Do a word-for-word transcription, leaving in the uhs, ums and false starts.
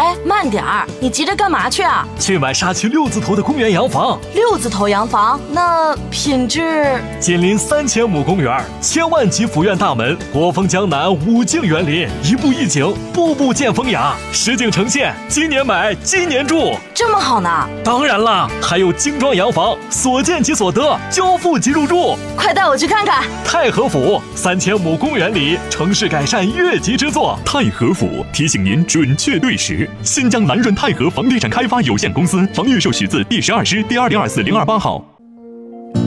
哎，慢点儿，你急着干嘛去啊？ 去买沙区六字头的公园洋房。 六字头洋房，那品质？ 紧邻三千亩公园，千万级府院大门，国风江南，五境园林，一步一景，步步见风雅，实景呈现。今年买，今年住， 这么好呢？ 当然啦，还有精装洋房，所见即所得，交付即入住。 快带我去看看。 太和府三千亩公园里，城市改善越级之作。 太和府提醒您准确对时。新疆南润太和房地产开发有限公司房预授许字第十二师第二零二四零二八号。